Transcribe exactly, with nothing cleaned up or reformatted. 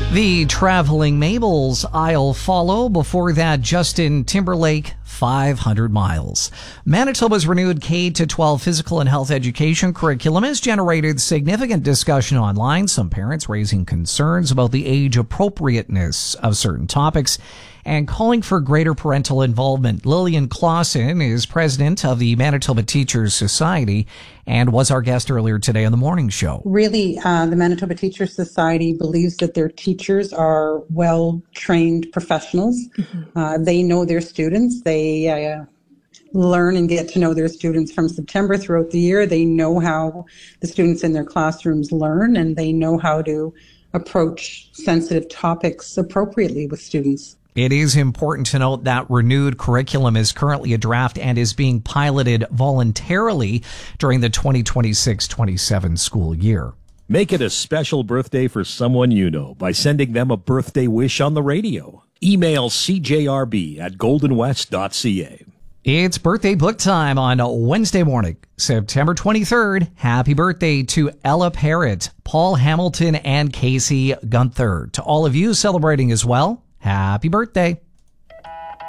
The Traveling Mabels, I'll Follow. Before that, Justin Timberlake, five hundred miles. Manitoba's renewed K to twelve physical and health education curriculum has generated significant discussion online, some parents raising concerns about the age appropriateness of certain topics and calling for greater parental involvement. Lillian Clausen is president of the Manitoba Teachers Society and was our guest earlier today on the morning show. Really, uh, the Manitoba Teachers Society believes that their teachers are well-trained professionals. Mm-hmm. Uh, they know their students. They uh, learn and get to know their students from September throughout the year. They know how the students in their classrooms learn, and they know how to approach sensitive topics appropriately with students. It is important to note that renewed curriculum is currently a draft and is being piloted voluntarily during the twenty twenty-six twenty-seven school year. Make it a special birthday for someone you know by sending them a birthday wish on the radio. Email c j r b at golden west dot c a. It's birthday book time on Wednesday morning, September twenty-third. Happy birthday to Ella Parrott, Paul Hamilton, and Casey Gunther. To all of you celebrating as well, happy birthday.